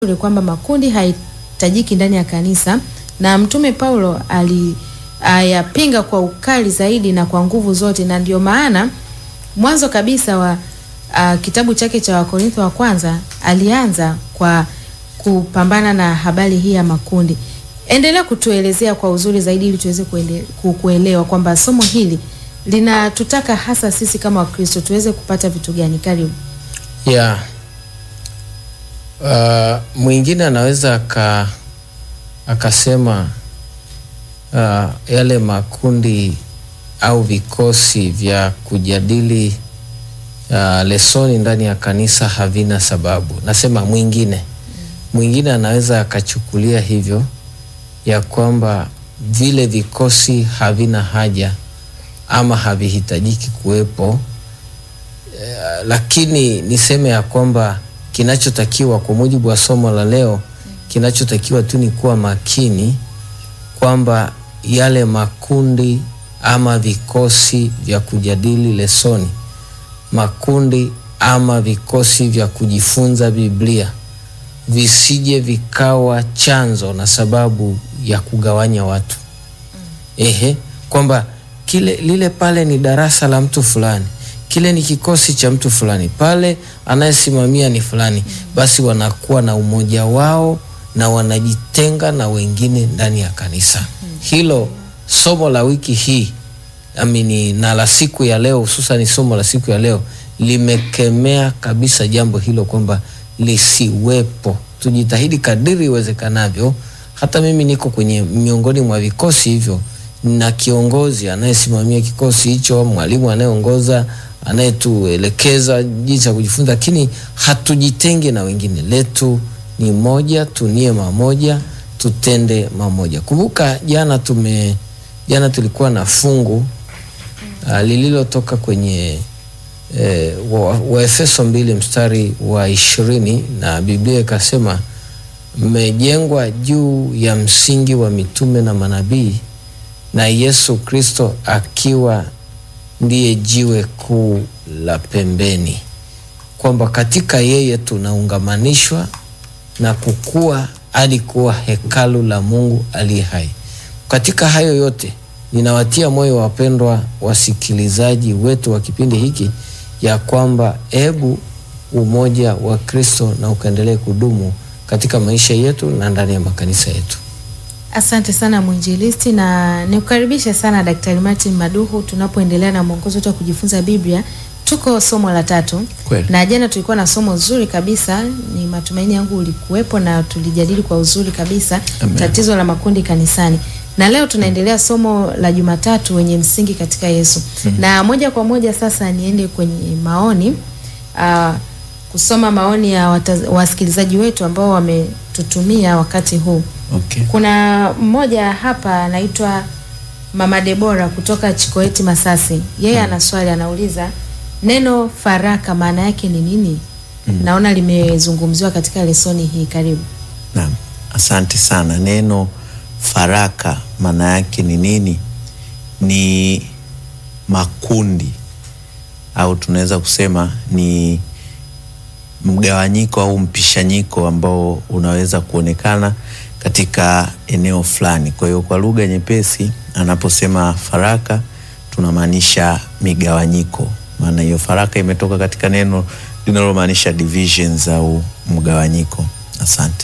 kwamba makundi haitajiki ndani ya kanisa, na Mtume Paulo aliyapinga kwa ukali zaidi na kwa nguvu zote, na ndio maana mwanzo kabisa wa kitabu chake cha Wakorintho wa kwanza alianza kwa kupambana na habari hii ya makundi. Endelea kutuelezea kwa uzuri zaidi ili tuweze kuelewa kwamba somo hili linatutaka hasa sisi kama Wakristo tuweze kupata vitu gani. Karibu. Mwingine anaweza akasema yale makundi au vikosi vya kujadili lesoni ndani ya kanisa havina sababu. Nasema mwingine anaweza akachukulia hivyo, ya kwamba vile vikosi havina haja ama havihitajiki kuwepo. Lakini niseme ya kwamba kinachotakiwa kwa mujibu wa somo la leo, kinachotakiwa tu ni kuwa makini kwamba yale makundi ama vikosi vya kujadili lesoni, makundi ama vikosi vya kujifunza Biblia, visije vikawa chanzo na sababu ya kugawanya watu. Kwamba lile pale ni darasa la mtu fulani, kile ni kikosi cha mtu fulani, pale anayesimamia ni fulani, basi wanakuwa na umoja wao na wanajitenga na wengine ndani ya kanisa. Hilo somo la wiki hii na la siku ya leo, hususan somo la siku ya leo, limekemea kabisa jambo hilo kwamba lisiwepo. Tujitahidi kadiri iwezekanavyo. Hata mimi niko kwenye miongoni mwa vikosi hivyo, na kiongozi anayesimamia kikosi hicho, mwalimu anayeongoza, anayetuelekeza jinsi ya kujifunza, lakini hatujitenge na wengine. Letu ni moja, tunie mamoja, tutende mamoja. Kumbuka jana tulikuwa na fungu lililotoka kwenye Waefeso 2 mstari wa 20, na Biblia ikasema mmejengwa juu ya msingi wa mitume na manabii, na Yesu Kristo akiwa ndiye jiwe kuu la pembeni, kwamba katika yeye tunaungamanishwa na kukua hadi kuwa hekalu la Mungu aliye hai. Katika hayo yote ninawatia moyo wapendwa wasikilizaji wetu wa kipindi hiki, ya kwamba hebu umoja wa Kristo na ukaendelee kudumu katika maisha yetu na ndani ya makanisa yetu. Asante sana mwinjilisti, na nikukaribisha sana Daktari Martin Maduhu tunapoendelea na mwongozo wetu wa kujifunza Biblia. Tuko somo la 3. Na jana tulikuwa na somo zuri kabisa, ni matumaini yangu ulikuwepo na tulijadili kwa uzuri kabisa. Amen. Tatizo la makundi kanisani. Na leo tunaendelea somo la Jumatatu, wenye msingi katika Yesu. Na moja kwa moja sasa niende kwenye maoni, kusoma maoni ya wasikilizaji wetu ambao wametutumia wakati huu. Okay. Kuna mmoja hapa anaitwa Mama Debora kutoka Chikoeti Masasi. Yeye ana swali, anauliza neno faraka maana yake ni nini? Naona limezungumziwa katika lesoni hii. Karibu. Naam, asante sana. Neno faraka maana yake ni nini? Ni makundi, au tunaweza kusema ni mgawanyiko au mpishanyiko ambao unaweza kuonekana katika eneo fulani. Kwa hiyo kwa lugha nyepesi, anaposema faraka tunamaanisha migawanyiko. Maana hiyo faraka imetoka katika neno linalomaanisha divisions au mgawanyiko. Asante.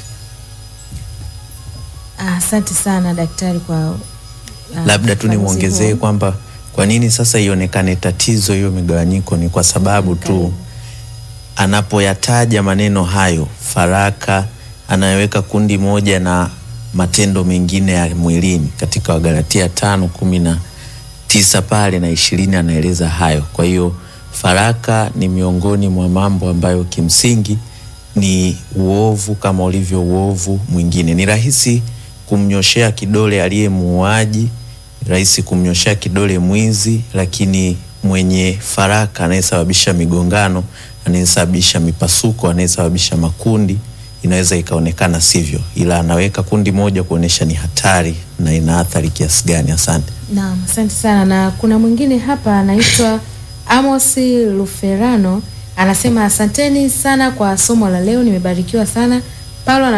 Asante sana daktari kwa labda tu nimuongezee kwamba kwa nini sasa ionekane tatizo hiyo migawanyiko, ni kwa sababu tu anapoyataja maneno hayo faraka anaweka kundi moja na matendo mengine ya mwilini. Katika Wagalatia 5:19 pale na 20 anaeleza hayo. Kwa hiyo faraka ni miongoni mwa mambo ambayo kimsingi ni uovu kama ulivyo uovu mwingine. Ni rahisi kumnyoshea kidole aliye muuaji, rahisi kumnyoshea kidole mwizi, lakini mwenye faraka anayesababisha migongano, anayesababisha mipasuko, anayesababisha makundi, inaweza ikaonekana sivyo, ila anaweka kundi moja kuonesha ni hatari na ina athari kiasi gani. Asante. Naam, asante sana. Na kuna mwingine hapa anaitwa Amosi Luferano, anasema asanteni sana kwa somo la leo, nimebarikiwa sana Paulo